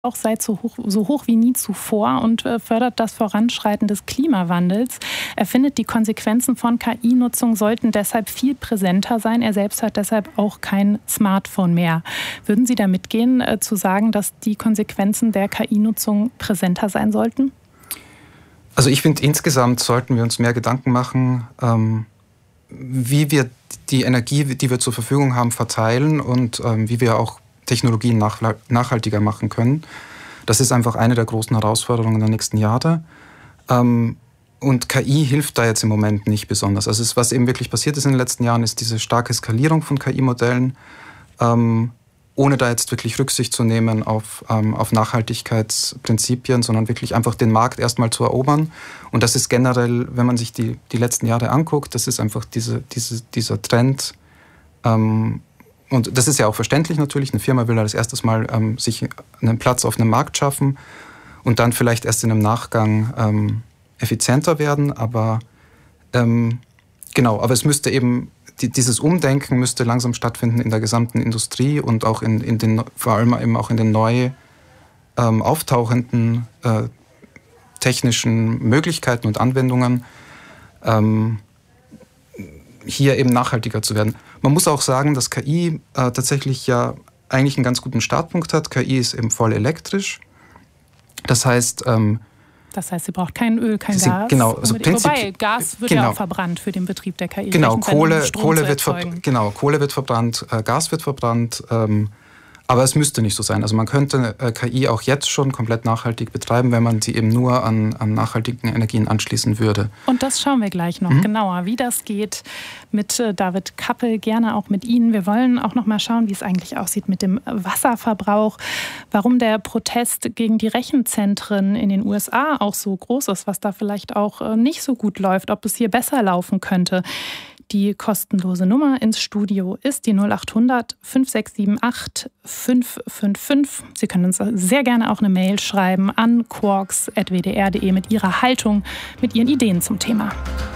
auch sei so hoch wie nie zuvor und fördert das Voranschreiten des Klimawandels. Er findet, die Konsequenzen von KI-Nutzung sollten deshalb viel präsenter sein. Er selbst hat deshalb auch kein Smartphone mehr. Würden Sie da mitgehen, zu sagen, dass die Konsequenzen der KI-Nutzung präsenter sein sollten? Also ich finde, insgesamt sollten wir uns mehr Gedanken machen, wie wir die Energie, die wir zur Verfügung haben, verteilen und wie wir auch Technologien nachhaltiger machen können. Das ist einfach eine der großen Herausforderungen der nächsten Jahre. Und KI hilft da jetzt im Moment nicht besonders. Also was eben wirklich passiert ist in den letzten Jahren, ist diese starke Skalierung von KI-Modellen, ohne da jetzt wirklich Rücksicht zu nehmen auf Nachhaltigkeitsprinzipien, sondern wirklich einfach den Markt erstmal zu erobern. Und das ist generell, wenn man sich die letzten Jahre anguckt, das ist einfach dieser Trend. Und das ist ja auch verständlich natürlich. Eine Firma will als erstes mal sich einen Platz auf einem Markt schaffen und dann vielleicht erst in einem Nachgang effizienter werden. Aber aber es müsste eben, dieses Umdenken müsste langsam stattfinden in der gesamten Industrie und auch vor allem eben auch in den neu auftauchenden technischen Möglichkeiten und Anwendungen, hier eben nachhaltiger zu werden. Man muss auch sagen, dass KI tatsächlich ja eigentlich einen ganz guten Startpunkt hat. KI ist eben voll elektrisch. Das heißt, sie braucht kein Öl, kein Gas. Genau, also wobei Gas wird ja auch verbrannt für den Betrieb der KI. Genau, Kohle wird verbrannt, Gas wird verbrannt. Aber es müsste nicht so sein. Also man könnte KI auch jetzt schon komplett nachhaltig betreiben, wenn man sie eben nur an nachhaltigen Energien anschließen würde. Und das schauen wir gleich noch genauer, wie das geht mit David Kappel, gerne auch mit Ihnen. Wir wollen auch noch mal schauen, wie es eigentlich aussieht mit dem Wasserverbrauch, warum der Protest gegen die Rechenzentren in den USA auch so groß ist, was da vielleicht auch nicht so gut läuft, ob es hier besser laufen könnte. Die kostenlose Nummer ins Studio ist die 0800 5678 555. Sie können uns sehr gerne auch eine Mail schreiben an quarks@wdr.de mit Ihrer Haltung, mit Ihren Ideen zum Thema.